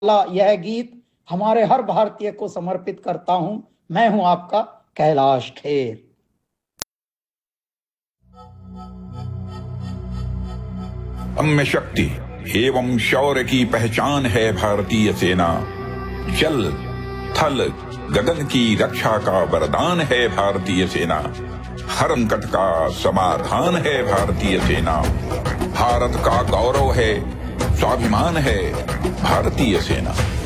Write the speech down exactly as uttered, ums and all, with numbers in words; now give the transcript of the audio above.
यह गीत हमारे हर भारतीय को समर्पित करता हूं। मैं हूं आपका कैलाश खेर। अम्य शक्ति एवं शौर्य की पहचान है भारतीय सेना। जल थल गगन की रक्षा का वरदान है भारतीय सेना। हर संकट का समाधान है भारतीय सेना। भारत का गौरव है, स्वाभिमान है भारतीय सेना।